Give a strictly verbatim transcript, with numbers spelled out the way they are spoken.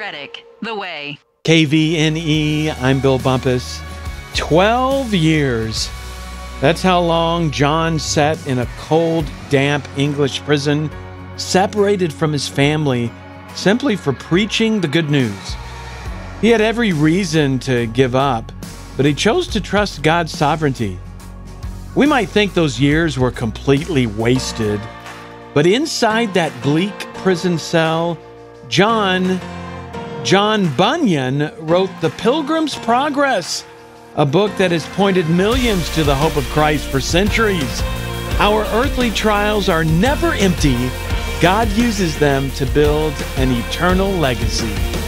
Reddick, The Way. K V N E, I'm Bill Bumpus. Twelve years. That's how long John sat in a cold, damp English prison, separated from his family, simply for preaching the good news. He had every reason to give up, but he chose to trust God's sovereignty. We might think those years were completely wasted, but inside that bleak prison cell, John, John Bunyan wrote The Pilgrim's Progress, a book that has pointed millions to the hope of Christ for centuries. Our earthly trials are never empty. God uses them to build an eternal legacy.